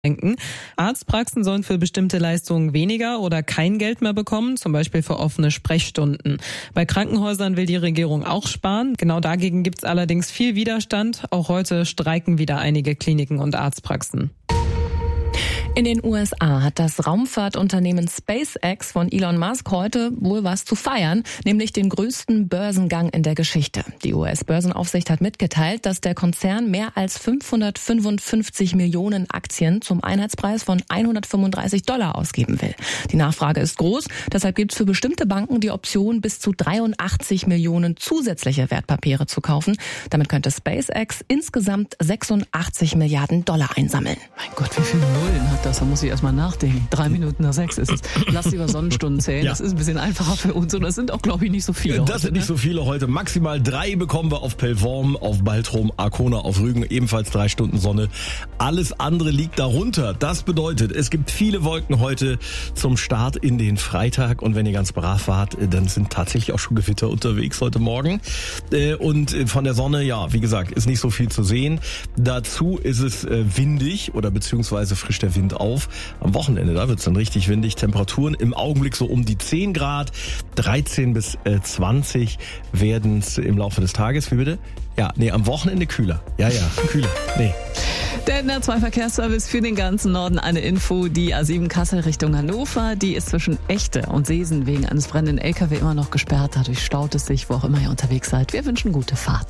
denken. Arztpraxen sollen für bestimmte Leistungen weniger oder kein Geld mehr bekommen, zum Beispiel für offene Sprechstunden. Bei Krankenhäusern will die Regierung auch sparen. Genau dagegen gibt es allerdings viel Widerstand. Auch heute streiken wieder einige Kliniken und Arztpraxen. In den USA hat das Raumfahrtunternehmen SpaceX von Elon Musk heute wohl was zu feiern, nämlich den größten Börsengang in der Geschichte. Die US-Börsenaufsicht hat mitgeteilt, dass der Konzern mehr als 555 Millionen Aktien zum Einheitspreis von $135 ausgeben will. Die Nachfrage ist groß, deshalb gibt es für bestimmte Banken die Option, bis zu 83 Millionen zusätzliche Wertpapiere zu kaufen. Damit könnte SpaceX insgesamt 86 Milliarden Dollar einsammeln. Mein Gott, wie viele Nullen hat das? Da muss ich erstmal nachdenken. 3:06 ist es. Lass lieber Sonnenstunden zählen. Ja. Das ist ein bisschen einfacher für uns und das sind auch, glaube ich, nicht so viele. Das sind nicht so viele heute. Maximal 3 bekommen wir auf Pellworm, auf Baltrum, Arkona, auf Rügen. Ebenfalls 3 Stunden Sonne. Alles andere liegt darunter. Das bedeutet, es gibt viele Wolken heute zum Start in den Freitag. Und wenn ihr ganz brav wart, dann sind tatsächlich auch schon Gewitter unterwegs heute Morgen. Und von der Sonne, ja, wie gesagt, ist nicht so viel zu sehen. Dazu ist es windig oder beziehungsweise frischt der Wind auf. Am Wochenende, da wird es dann richtig windig. Temperaturen im Augenblick so um die 10 Grad. 13 bis 20 werden es im Laufe des Tages. Wie bitte? Ja, nee, am Wochenende kühler. Ja, kühler. Nee. Der NDR 2 Verkehrsservice für den ganzen Norden eine Info. Die A7 Kassel Richtung Hannover, die ist zwischen Echte und Seesen wegen eines brennenden LKW immer noch gesperrt. Dadurch staut es sich, wo auch immer ihr unterwegs seid. Wir wünschen gute Fahrt.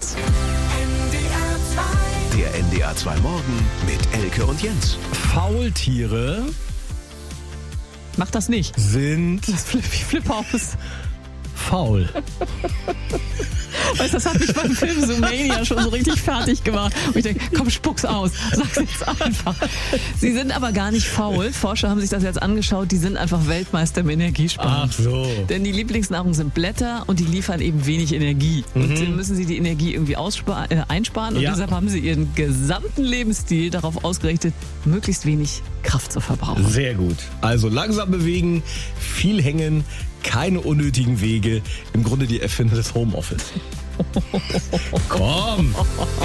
Der NDR 2 Morgen mit Elke und Jens. Faultiere Mach das nicht. sind Ich flippe aus. faul. Weißt du, das hat mich beim Film Zoomania schon so richtig fertig gemacht. Und ich denke, komm, spuck's aus. Sag's jetzt einfach. Sie sind aber gar nicht faul. Forscher haben sich das jetzt angeschaut. Die sind einfach Weltmeister im Energiesparen. Ach so. Denn die Lieblingsnahrung sind Blätter und die liefern eben wenig Energie. Und dann müssen sie die Energie irgendwie einsparen. Und deshalb haben sie ihren gesamten Lebensstil darauf ausgerichtet, möglichst wenig Kraft zu verbrauchen. Sehr gut. Also langsam bewegen, viel hängen, keine unnötigen Wege. Im Grunde die Erfinder des Homeoffice. Komm!